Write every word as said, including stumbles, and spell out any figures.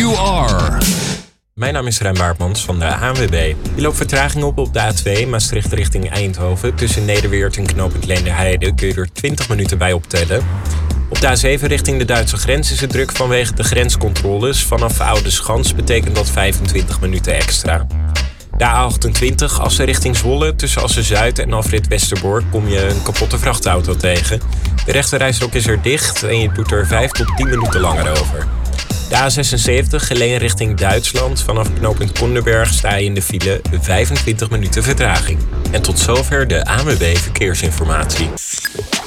you are. Mijn naam is Rijn Baartmans van de A N W B. Je loopt vertraging op op de A twee Maastricht richting Eindhoven. Tussen Nederweert en knooppunt Leenderheide kun je er twintig minuten bij optellen. Op de A zeven richting de Duitse grens is het druk vanwege de grenscontroles. Vanaf Oude Schans betekent dat vijfentwintig minuten extra. De A achtentwintig Assen richting Zwolle. Tussen Assen-Zuid en Alfred Westerbork kom je een kapotte vrachtauto tegen. De rechterrijstrook is er dicht en je doet er vijf tot tien minuten langer over. De A zesenzeventig Geleen richting Duitsland. Vanaf knooppunt Konderberg sta je in de file vijfentwintig minuten vertraging. En tot zover de A N W B Verkeersinformatie.